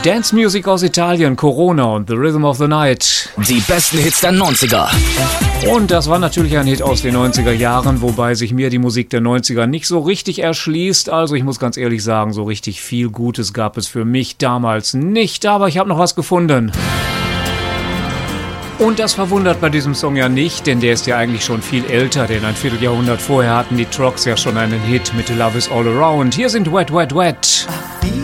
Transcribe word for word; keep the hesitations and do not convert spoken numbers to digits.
Dance Music aus Italien, Corona und The Rhythm of the Night. Die besten Hits der neunziger. Und das war natürlich ein Hit aus den neunziger Jahren, wobei sich mir die Musik der neunziger nicht so richtig erschließt. Also ich muss ganz ehrlich sagen, so richtig viel Gutes gab es für mich damals nicht, aber ich habe noch was gefunden. Und das verwundert bei diesem Song ja nicht, denn der ist ja eigentlich schon viel älter, denn ein Vierteljahrhundert vorher hatten die Trucks ja schon einen Hit mit Love is All Around. Hier sind Wet, Wet, Wet.